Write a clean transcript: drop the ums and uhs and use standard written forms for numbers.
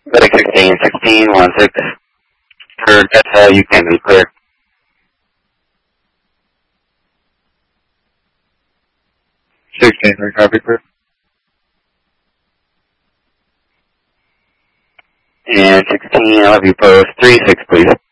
Medic 16, 16, 16. For that's you can be clear. 16, copy, clear. And 16, I'll have you post 36, please.